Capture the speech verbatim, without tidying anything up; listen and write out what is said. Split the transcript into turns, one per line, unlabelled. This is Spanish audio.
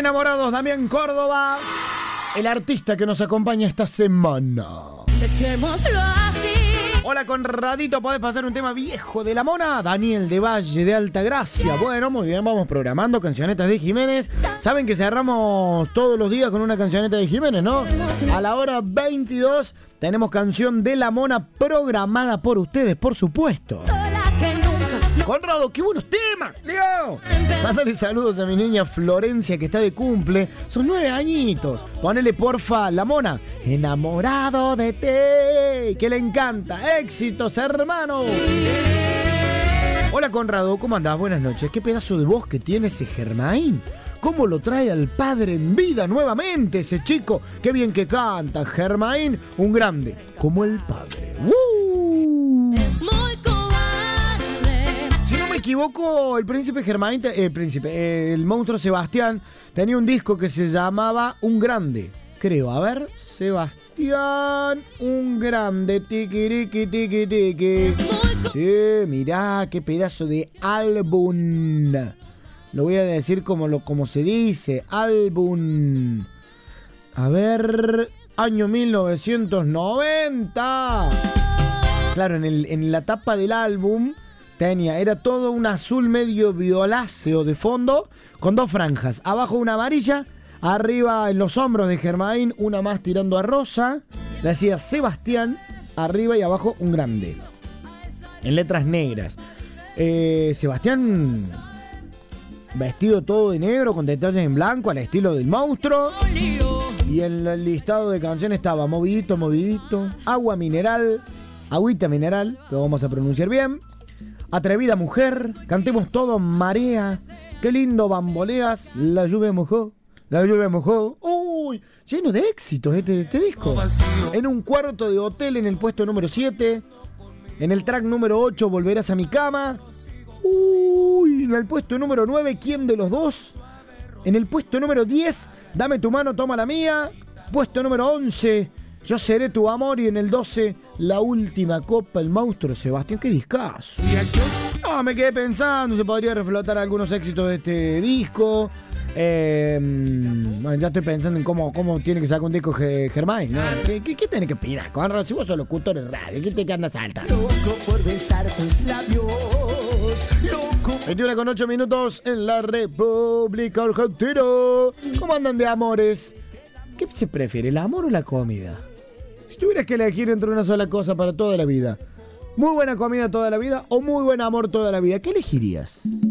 enamorados, Damián Córdoba, el artista que nos acompaña esta semana.
Dejémoslo así.
Hola, Conradito, ¿podés pasar un tema viejo de la mona? Daniel de Valle de Altagracia. Bueno, muy bien, vamos programando cancionetas de Jiménez. Saben que cerramos todos los días con una cancioneta de Jiménez, ¿no? A la hora veintidós tenemos canción de la mona programada por ustedes, por supuesto.
Sola que nunca.
Conrado, qué buenos temas, Leo. Mándale saludos a mi niña Florencia, que está de cumple. Son nueve añitos. Ponele, porfa, la mona. Enamorado de ti, que le encanta. Éxitos, hermano. Hola, Conrado, ¿cómo andás? Buenas noches. Qué pedazo de voz que tiene ese Germain. ¿Cómo lo trae al padre en vida nuevamente ese chico? Qué bien que canta, Germain. Un grande, como el padre. ¡Uh!
Es muy cobarde.
Si no me equivoco, el príncipe Germain, eh, el príncipe, eh, el monstruo Sebastián, tenía un disco que se llamaba Un Grande. Creo, a ver, Sebastián, Un Grande, tiquiriqui, tiqui, tiqui. Sí, mirá, qué pedazo de álbum. Lo voy a decir como, lo, como se dice, álbum. A ver, año mil novecientos noventa. Claro, en, el, en la tapa del álbum tenía, era todo un azul medio violáceo de fondo, con dos franjas. Abajo una amarilla, arriba en los hombros de Germain una más tirando a rosa. Decía Sebastián, arriba y abajo Un Grande. En letras negras. Eh, Sebastián vestido todo de negro con detalles en blanco al estilo del monstruo. Y en el listado de canciones estaba Movidito, Movidito, Agua Mineral, Agüita Mineral, lo vamos a pronunciar bien, Atrevida Mujer, Cantemos Todo, Marea, Qué lindo Bamboleas, La lluvia mojó, La lluvia mojó. Uy, lleno de éxitos este, este disco. En un cuarto de hotel en el puesto número siete. En el track número ocho, Volverás a mi cama. Uy, en el puesto número nueve, ¿Quién de los dos? En el puesto número diez, Dame tu mano, toma la mía. Puesto número once, Yo seré tu amor. Y en el doce, La última copa, El monstruo Sebastián. ¡Qué discazo! No, me quedé pensando, se podría reflotar algunos éxitos de este disco. Eh, bueno, ya estoy pensando en cómo, cómo tiene que sacar un disco Germain, ¿no? ¿Qué, qué, qué tenés que opinar, Conrado? Si vos sos locutor de radio, ¿qué te andas saltando?
Loco por besar tus labios, loco.
veintiuno con ocho minutos en la República Argentina. ¿Cómo andan de amores? ¿Qué se prefiere, el amor o la comida? Si tuvieras que elegir entre una sola cosa para toda la vida, muy buena comida toda la vida o muy buen amor toda la vida, ¿qué elegirías?